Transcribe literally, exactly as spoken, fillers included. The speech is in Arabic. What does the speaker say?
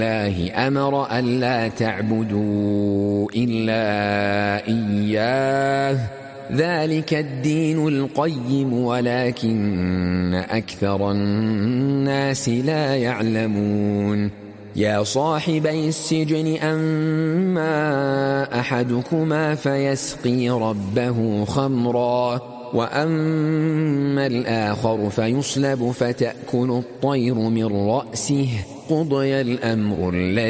الله أمر ألا تعبدوا إلا إياه ذلك الدين القيم ولكن أكثر الناس لا يعلمون يا صاحبي السجن أما أحدكما فيسقي ربه خمرا وأما الآخر فيصلب فتأكل الطير من رأسه قضي الأمر الذي